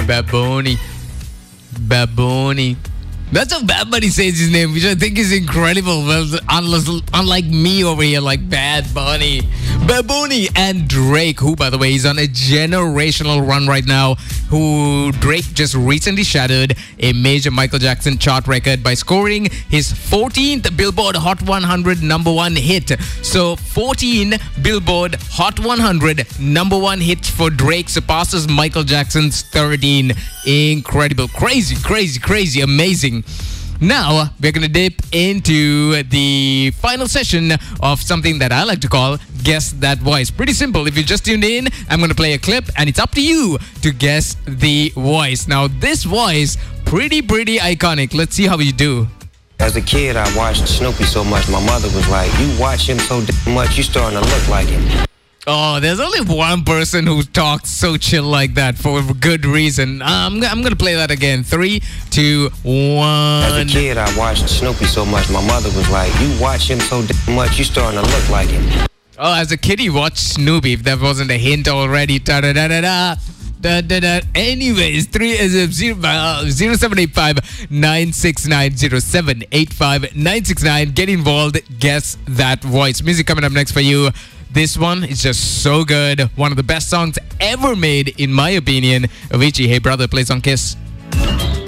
Baboni. Baboni. That's how Bad Bunny says his name, which I think is incredible. Well, unlike me over here, like Bad Bunny. Baboni and Drake, who, by the way, is on a generational run right now, who Drake just recently shattered a major Michael Jackson chart record by scoring his 14th Billboard Hot 100 number one hit. So 14 Billboard Hot 100 number one hits for Drake surpasses Michael Jackson's 13. Incredible. Crazy, crazy, crazy, amazing. Now, we're going to dip into the final session of something that I like to call Guess That Voice. Pretty simple. If you just tuned in, I'm going to play a clip and it's up to you to guess the voice. Now, this voice, pretty iconic. Let's see how you do. As a kid, I watched Snoopy so much, my mother was like, you watch him so damn much, you starting to look like him. Oh, there's only one person who talks so chill like that for good reason. I'm gonna play that again. 3, 2, 1. As a kid, I watched Snoopy so much, my mother was like, you watch him so damn much, you starting to look like him. Oh, as a kid, he watched Snoopy. If that wasn't a hint already. Da da da da da. Da, da, da. Anyways, 0785 969 0785 969. Get involved. Guess that voice. Music coming up next for you. This one is just so good. One of the best songs ever made, in my opinion. Avicii, Hey Brother, plays on Kiss.